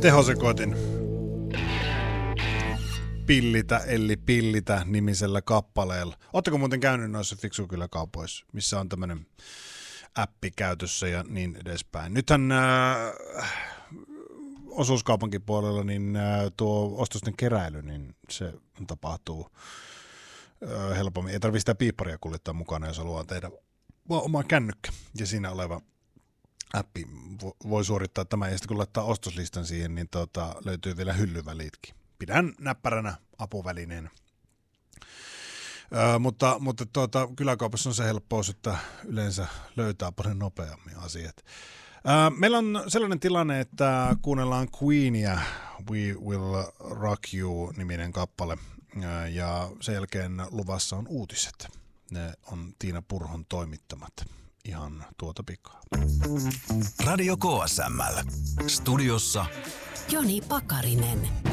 Tehosekoitin Pillitä eli Pillitä nimisellä kappaleella. Ootteko muuten käynyt noissa Fiksukyläkaupoissa, missä on tämmönen appi käytössä ja niin edespäin? Nythän osuuskaupankin puolella niin tuo ostosten keräily, niin se tapahtuu helpommin. Ei tarvitse sitä piipparia kuljettaa mukana, jos haluaa tehdä vaan oma kännykkä. Ja siinä oleva appi voi suorittaa tämän. Ja sitten kun laittaa ostoslistan siihen, niin löytyy vielä hyllyvälitkin. Pidän näppäränä apuvälineenä. Mutta kyläkaupassa on se helppous, että yleensä löytää paljon nopeammin asiat. Meillä on sellainen tilanne, että kuunnellaan Queenia We Will Rock You-niminen kappale, ja sen jälkeen luvassa on uutiset. Ne on Tiina Purhon toimittamat ihan tuota pikaa. Radio KSML. Studiossa Joni Pakarinen.